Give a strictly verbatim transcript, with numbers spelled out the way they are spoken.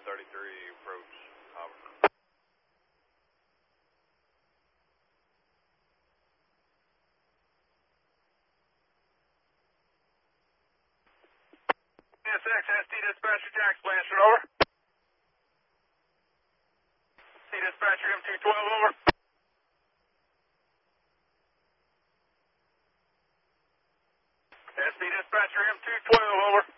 thirty-three approach. Over. S X S T dispatcher, Jack's Blanchard, over. C dispatcher, M two twelve, over. S T dispatcher, M two twelve, over.